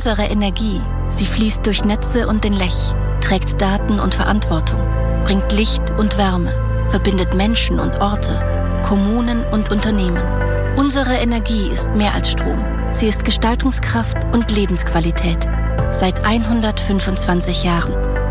Unsere Energie, sie fließt durch Netze und den Lech, trägt Daten und Verantwortung, bringt Licht und Wärme, verbindet Menschen und Orte, Kommunen und Unternehmen. Unsere Energie ist mehr als Strom. Sie ist Gestaltungskraft und Lebensqualität. Seit 125 Jahren.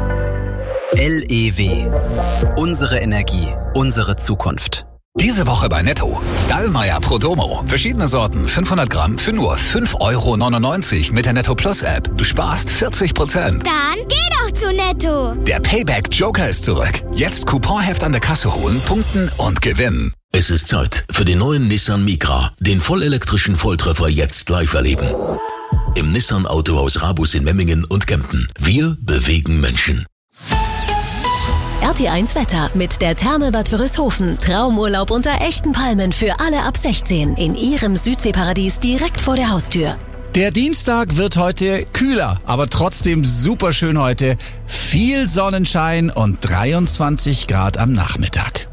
LEW. Unsere Energie, unsere Zukunft. Diese Woche bei Netto. Dallmayr Prodomo. Verschiedene Sorten, 500 Gramm für nur 5,99 € mit der Netto Plus App. Du sparst 40%. Dann geh doch zu Netto. Der Payback Joker ist zurück. Jetzt Couponheft an der Kasse holen, punkten und gewinnen. Es ist Zeit für den neuen Nissan Micra. Den vollelektrischen Volltreffer jetzt live erleben. Im Nissan Autohaus Rabus in Memmingen und Kempten. Wir bewegen Menschen. RT1 Wetter mit der Therme-Bad Wörishofen. Traumurlaub unter echten Palmen für alle ab 16 in ihrem Südseeparadies direkt vor der Haustür. Der Dienstag wird heute kühler, aber trotzdem super schön heute. Viel Sonnenschein und 23 Grad am Nachmittag.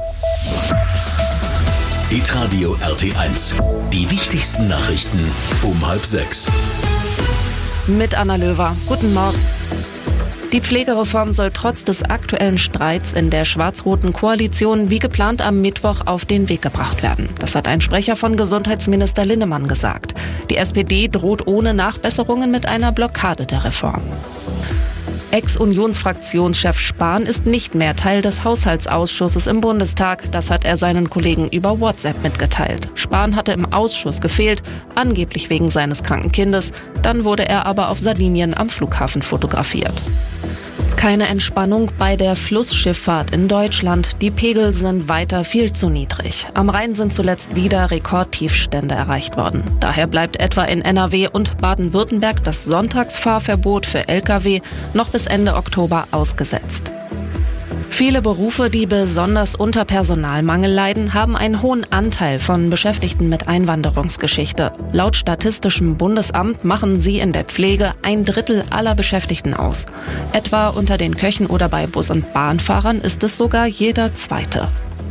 Hitradio RT1. Die wichtigsten Nachrichten um 5:30. Mit Anna Löwer. Guten Morgen. Die Pflegereform soll trotz des aktuellen Streits in der schwarz-roten Koalition wie geplant am Mittwoch auf den Weg gebracht werden. Das hat ein Sprecher von Gesundheitsminister Linnemann gesagt. Die SPD droht ohne Nachbesserungen mit einer Blockade der Reform. Ex-Unionsfraktionschef Spahn ist nicht mehr Teil des Haushaltsausschusses im Bundestag. Das hat er seinen Kollegen über WhatsApp mitgeteilt. Spahn hatte im Ausschuss gefehlt, angeblich wegen seines kranken Kindes. Dann wurde er aber auf Sardinien am Flughafen fotografiert. Keine Entspannung bei der Flussschifffahrt in Deutschland. Die Pegel sind weiter viel zu niedrig. Am Rhein sind zuletzt wieder Rekordtiefstände erreicht worden. Daher bleibt etwa in NRW und Baden-Württemberg das Sonntagsfahrverbot für Lkw noch bis Ende Oktober ausgesetzt. Viele Berufe, die besonders unter Personalmangel leiden, haben einen hohen Anteil von Beschäftigten mit Einwanderungsgeschichte. Laut Statistischem Bundesamt machen sie in der Pflege 1/3 aller Beschäftigten aus. Etwa unter den Köchen oder bei Bus- und Bahnfahrern ist es sogar jeder Zweite.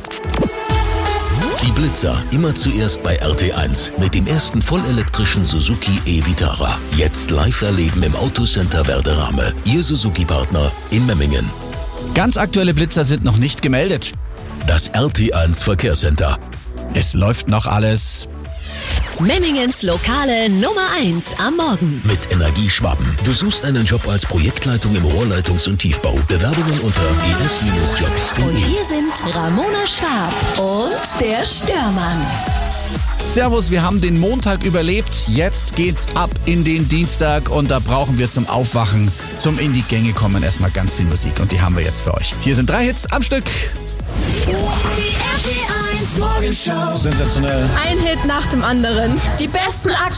Die Blitzer immer zuerst bei RT1 mit dem ersten vollelektrischen Suzuki e-Vitara. Jetzt live erleben im Autocenter Werderame. Ihr Suzuki-Partner in Memmingen. Ganz aktuelle Blitzer sind noch nicht gemeldet. Das RT1 Verkehrscenter. Es läuft noch alles. Memmingens lokale Nummer 1 am Morgen. Mit Energie Schwaben. Du suchst einen Job als Projektleitung im Rohrleitungs- und Tiefbau. Bewerbungen unter es-jobs.de. Und hier sind Ramona Schwab und der Störmann. Servus, wir haben den Montag überlebt. Jetzt geht's ab in den Dienstag und da brauchen wir zum Aufwachen, zum in die Gänge kommen erstmal ganz viel Musik und die haben wir jetzt für euch. Hier sind 3 Hits am Stück. Die RT1 Morgenshow. Sensationell. Ein Hit nach dem anderen. Die besten